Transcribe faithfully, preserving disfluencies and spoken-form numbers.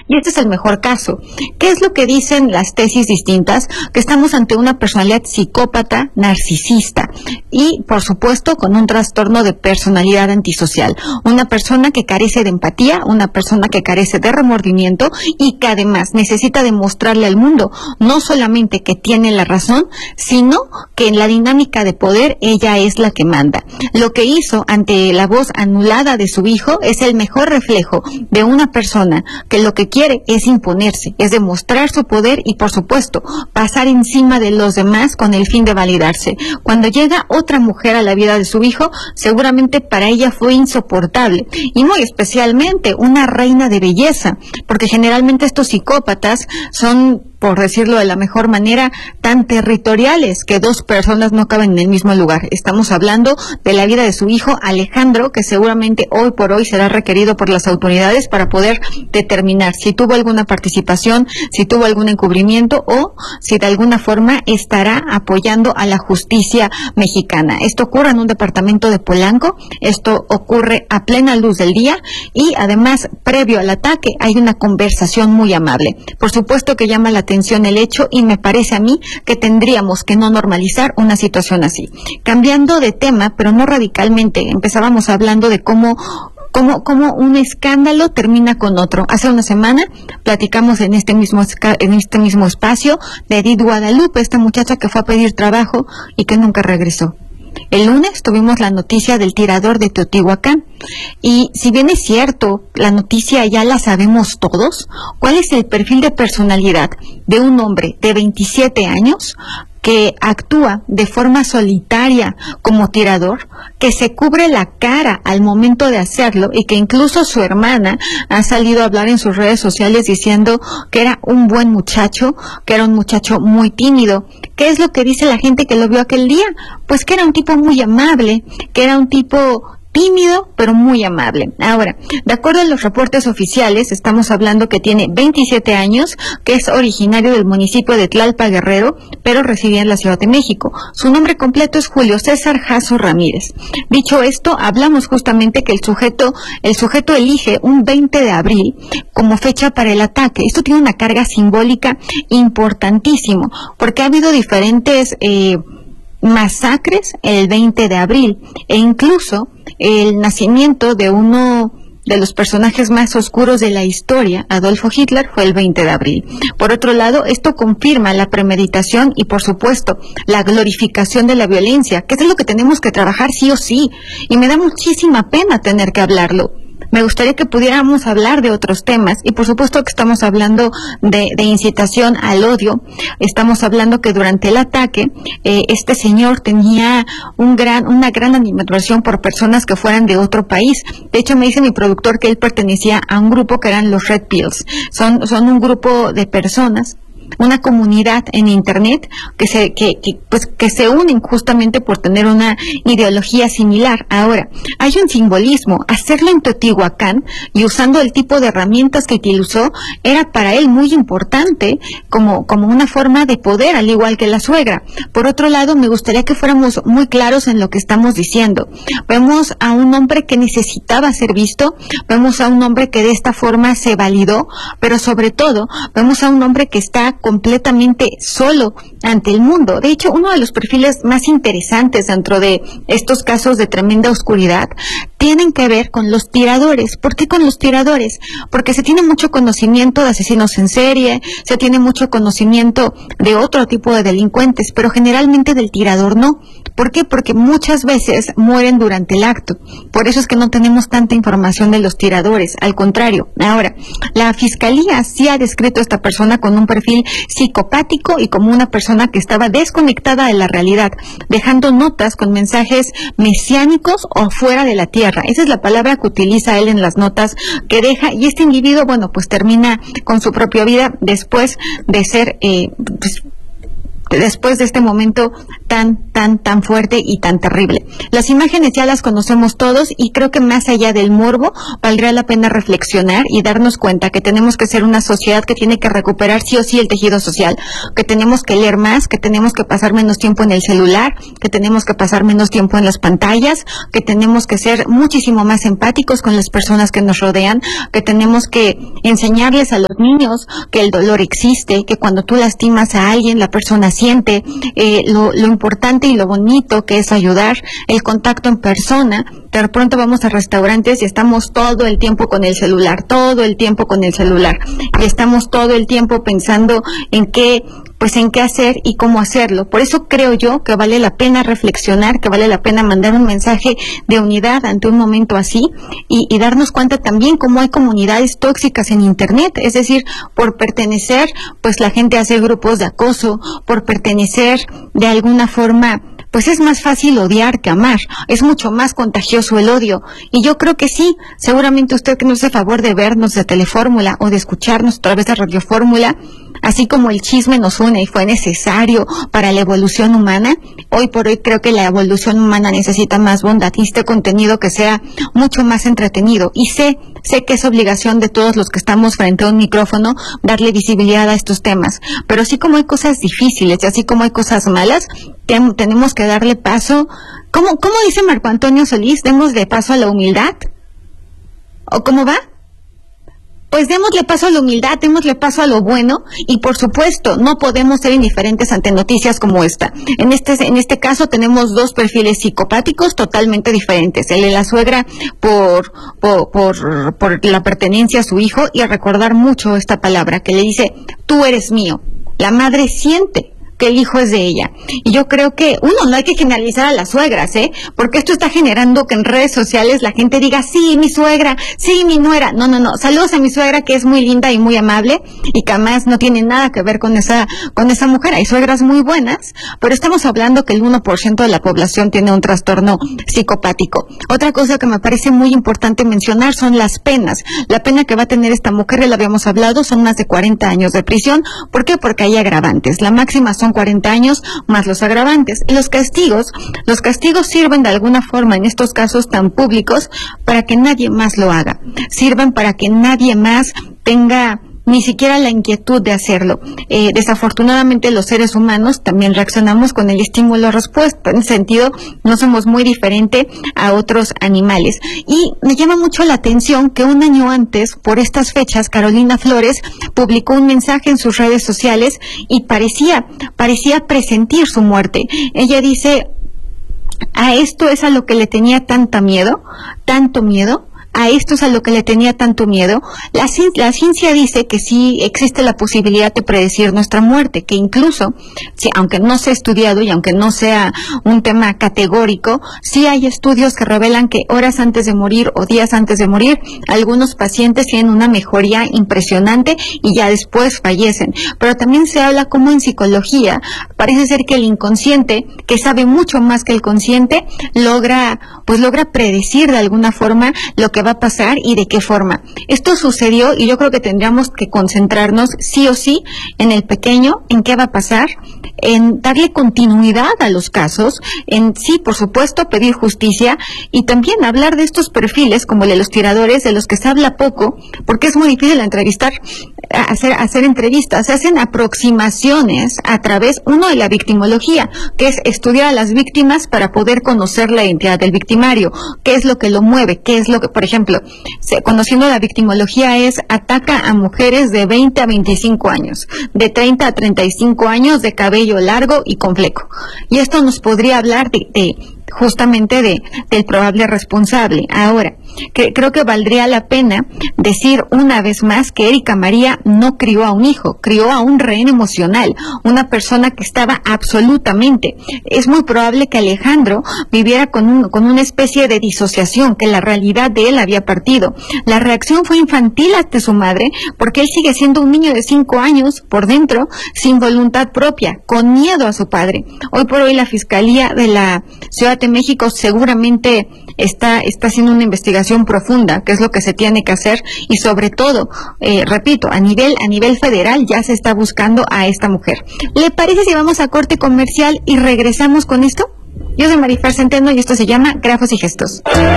Y este es el mejor caso. ¿Qué es lo que dicen las tesis distintas? Que estamos ante una personalidad psicópata, narcisista y, por supuesto, con un trastorno de personalidad antisocial. Una persona que carece de empatía, una persona que carece de remordimiento y que además necesita demostrarle al mundo no solamente que tiene la razón, sino que en la dinámica de poder ella es la que manda. Lo que hizo ante la voz anulada de su hijo es el mejor reflejo de una persona que lo que quiere es imponerse, es demostrar su poder y, por supuesto, pasar encima de los demás con el fin de validarse. Cuando llega otra mujer a la vida de su hijo, seguramente para ella fue insoportable, y muy especialmente una reina de belleza, porque generalmente estos psicópatas son, por decirlo de la mejor manera, tan territoriales que dos personas no caben en el mismo lugar. Estamos hablando de la vida de su hijo Alejandro, que seguramente hoy por hoy será requerido por las autoridades para poder determinar si tuvo alguna participación, si tuvo algún encubrimiento o si de alguna forma estará apoyando a la justicia mexicana. Esto ocurre en un departamento de Polanco, esto ocurre a plena luz del día y además, previo al ataque, hay una conversación muy amable. Por supuesto que llama la atención el hecho y me parece a mí que tendríamos que no normalizar una situación así. Cambiando de tema, pero no radicalmente, empezábamos hablando de cómo Como, como un escándalo termina con otro. Hace una semana platicamos en este mismo en este mismo espacio de Edith Guadalupe, esta muchacha que fue a pedir trabajo y que nunca regresó. El lunes tuvimos la noticia del tirador de Teotihuacán. Y si bien es cierto, la noticia ya la sabemos todos, ¿cuál es el perfil de personalidad de un hombre de veintisiete años que actúa de forma solitaria como tirador, que se cubre la cara al momento de hacerlo y que incluso su hermana ha salido a hablar en sus redes sociales diciendo que era un buen muchacho, que era un muchacho muy tímido? ¿Qué es lo que dice la gente que lo vio aquel día? Pues que era un tipo muy amable, que era un tipo tímido, pero muy amable. Ahora, de acuerdo a los reportes oficiales, estamos hablando que tiene veintisiete años, que es originario del municipio de Tlalpa Guerrero, pero residía en la Ciudad de México. Su nombre completo es Julio César Jasso Ramírez. Dicho esto, hablamos justamente que el sujeto, el sujeto elige un veinte de abril como fecha para el ataque. Esto tiene una carga simbólica importantísimo, porque ha habido diferentes eh, masacres el veinte de abril, e incluso el nacimiento de uno de los personajes más oscuros de la historia, Adolfo Hitler, fue el veinte de abril. Por otro lado, esto confirma la premeditación y, por supuesto, la glorificación de la violencia, que es lo que tenemos que trabajar sí o sí, y me da muchísima pena tener que hablarlo. Me gustaría que pudiéramos hablar de otros temas y por supuesto que estamos hablando de, de incitación al odio. Estamos hablando que durante el ataque eh, este señor tenía un gran, una gran animadversión por personas que fueran de otro país. De hecho, me dice mi productor que él pertenecía a un grupo que eran los Red Pills. Son, son un grupo de personas, una comunidad en internet que se que, que pues que se unen justamente por tener una ideología similar. Ahora, hay un simbolismo. Hacerlo en Teotihuacán y usando el tipo de herramientas que utilizó era para él muy importante como como una forma de poder, al igual que la suegra. Por otro lado, me gustaría que fuéramos muy claros en lo que estamos diciendo. Vemos a un hombre que necesitaba ser visto, vemos a un hombre que de esta forma se validó, pero sobre todo vemos a un hombre que está completamente solo ante el mundo. De hecho, uno de los perfiles más interesantes dentro de estos casos de tremenda oscuridad tienen que ver con los tiradores. ¿Por qué con los tiradores? Porque se tiene mucho conocimiento de asesinos en serie, se tiene mucho conocimiento de otro tipo de delincuentes, pero generalmente del tirador no. ¿Por qué? Porque muchas veces mueren durante el acto. Por eso es que no tenemos tanta información de los tiradores. Al contrario, ahora, la fiscalía sí ha descrito a esta persona con un perfil psicopático y como una persona que estaba desconectada de la realidad, dejando notas con mensajes mesiánicos o fuera de la tierra. Esa es la palabra que utiliza él en las notas que deja, y este individuo, bueno, pues termina con su propia vida después de ser, eh, pues, después de este momento tan, tan, tan fuerte y tan terrible. Las imágenes ya las conocemos todos y creo que más allá del morbo, valdría la pena reflexionar y darnos cuenta que tenemos que ser una sociedad que tiene que recuperar sí o sí el tejido social, que tenemos que leer más, que tenemos que pasar menos tiempo en el celular, que tenemos que pasar menos tiempo en las pantallas, que tenemos que ser muchísimo más empáticos con las personas que nos rodean, que tenemos que enseñarles a los niños que el dolor existe, que cuando tú lastimas a alguien, la persona siente eh, lo, lo importante y lo bonito que es ayudar, el contacto en persona. De pronto vamos a restaurantes y estamos todo el tiempo con el celular, todo el tiempo con el celular, y estamos todo el tiempo pensando en qué, pues en qué hacer y cómo hacerlo. Por eso creo yo que vale la pena reflexionar, que vale la pena mandar un mensaje de unidad ante un momento así y, y darnos cuenta también cómo hay comunidades tóxicas en Internet, es decir, por pertenecer, pues la gente hace grupos de acoso, por pertenecer de alguna forma, pues es más fácil odiar que amar, es mucho más contagioso el odio, y yo creo que sí, seguramente usted que nos hace favor de vernos de Telefórmula o de escucharnos a través de Radio Fórmula, así como el chisme nos une y fue necesario para la evolución humana, hoy por hoy creo que la evolución humana necesita más bondad y este contenido que sea mucho más entretenido, y sé, sé que es obligación de todos los que estamos frente a un micrófono darle visibilidad a estos temas, pero así como hay cosas difíciles y así como hay cosas malas, ten, tenemos que darle paso, ¿cómo, cómo dice Marco Antonio Solís? ¿Démosle paso a la humildad? ¿O cómo va? Pues démosle paso a la humildad, démosle paso a lo bueno y por supuesto no podemos ser indiferentes ante noticias como esta. En este en este caso tenemos dos perfiles psicopáticos totalmente diferentes. El de la suegra por, por, por, por la pertenencia a su hijo y a recordar mucho esta palabra que le dice, tú eres mío. La madre siente que el hijo es de ella. Y yo creo que, uno, no hay que generalizar a las suegras, ¿eh? Porque esto está generando que en redes sociales la gente diga, sí, mi suegra, sí, mi nuera. No, no, no. Saludos a mi suegra, que es muy linda y muy amable, y que además no tiene nada que ver con esa, con esa mujer. Hay suegras muy buenas, pero estamos hablando que el uno por ciento de la población tiene un trastorno psicopático. Otra cosa que me parece muy importante mencionar son las penas. La pena que va a tener esta mujer, ya lo habíamos hablado, son más de cuarenta años de prisión. ¿Por qué? Porque hay agravantes. La máxima son cuarenta años más los agravantes. Y los castigos, los castigos sirven de alguna forma en estos casos tan públicos para que nadie más lo haga. Sirven para que nadie más tenga ni siquiera la inquietud de hacerlo. Eh, desafortunadamente los seres humanos también reaccionamos con el estímulo-respuesta. En ese sentido, no somos muy diferentes a otros animales. Y me llama mucho la atención que un año antes, por estas fechas, Carolina Flores publicó un mensaje en sus redes sociales y parecía, parecía presentir su muerte. Ella dice, a esto es a lo que le tenía tanta miedo, tanto miedo. A esto es a lo que le tenía tanto miedo. La, la ciencia dice que sí existe la posibilidad de predecir nuestra muerte, que incluso, sí, aunque no sea estudiado y aunque no sea un tema categórico, sí hay estudios que revelan que horas antes de morir o días antes de morir, algunos pacientes tienen una mejoría impresionante y ya después fallecen. Pero también se habla como en psicología, parece ser que el inconsciente, que sabe mucho más que el consciente, logra, pues logra predecir de alguna forma lo que va a pasar y de qué forma. Esto sucedió y yo creo que tendríamos que concentrarnos sí o sí en el pequeño, en qué va a pasar, en darle continuidad a los casos, en sí, por supuesto, pedir justicia y también hablar de estos perfiles como el de los tiradores, de los que se habla poco, porque es muy difícil entrevistar, hacer, hacer entrevistas, se hacen aproximaciones a través, uno, de la victimología, que es estudiar a las víctimas para poder conocer la identidad del victimario, qué es lo que lo mueve, qué es lo que, por ejemplo, se, conociendo la victimología es ataca a mujeres de veinte a veinticinco años, de treinta a treinta y cinco años, de cabello largo y con fleco. Y esto nos podría hablar de, de justamente de, del probable responsable. Ahora, que, creo que valdría la pena decir una vez más que Erika María no crió a un hijo, crió a un rehén emocional, una persona que estaba absolutamente. Es muy probable que Alejandro viviera con, un, con una especie de disociación, que la realidad de él había partido. La reacción fue infantil ante su madre, porque él sigue siendo un niño de cinco años por dentro, sin voluntad propia, con miedo a su padre. Hoy por hoy la Fiscalía de la Ciudad de México seguramente está, está haciendo una investigación investigación profunda, que es lo que se tiene que hacer, y sobre todo, eh, repito, a nivel, a nivel federal ya se está buscando a esta mujer. ¿Le parece si vamos a corte comercial y regresamos con esto? Yo soy Marifer Centeno y esto se llama Grafos y Gestos.